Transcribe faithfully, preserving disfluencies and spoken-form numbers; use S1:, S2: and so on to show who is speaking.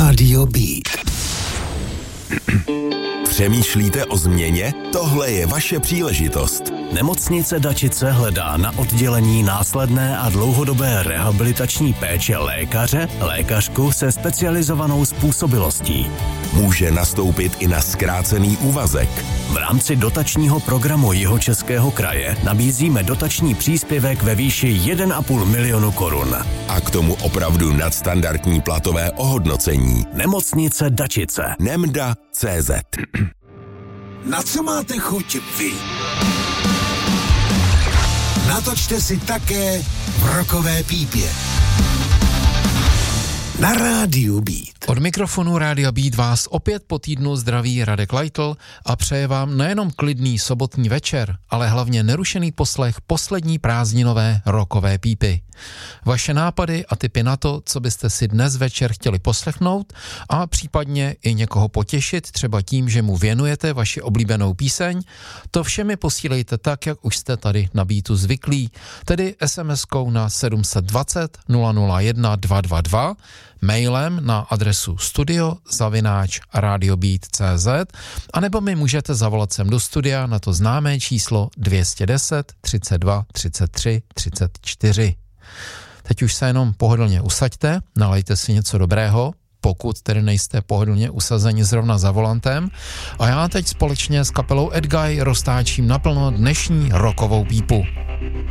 S1: Rádio Beat.
S2: Přemýšlíte o změně? Tohle je vaše příležitost. Nemocnice Dačice hledá na oddělení následné a dlouhodobé rehabilitační péče lékaře, lékařku se specializovanou způsobilostí. Může nastoupit i na zkrácený úvazek. V rámci dotačního programu Jihočeského kraje nabízíme dotační příspěvek ve výši jeden a půl milionu korun. A k tomu opravdu nadstandardní platové ohodnocení. Nemocnice Dačice. Nemda tečka cé zet.
S1: Na co máte chuť vy? Natočte si také v rockové pípě. Na Rádiu Beat.
S3: Od mikrofonu Rádia Beat vás opět po týdnu zdraví Radek Leitl a přeje vám nejenom klidný sobotní večer, ale hlavně nerušený poslech poslední prázdninové rockové pípy. Vaše nápady a tipy na to, co byste si dnes večer chtěli poslechnout a případně i někoho potěšit, třeba tím, že mu věnujete vaši oblíbenou píseň, to vše mi posílejte tak, jak už jste tady na Beatu zvyklí, tedy es em eskou na sedm set dvacet nula nula jedna dva dva dva, mailem na adresu studio zavináč radiobeat tečka cé zet a nebo mi můžete zavolat sem do studia na to známé číslo dvě stě deset třicet dva třicet tři třicet čtyři. Teď už se jenom pohodlně usaďte, nalejte si něco dobrého, pokud tedy nejste pohodlně usazeni zrovna za volantem, a já teď společně s kapelou Edguy roztáčím naplno dnešní rockovou pípu.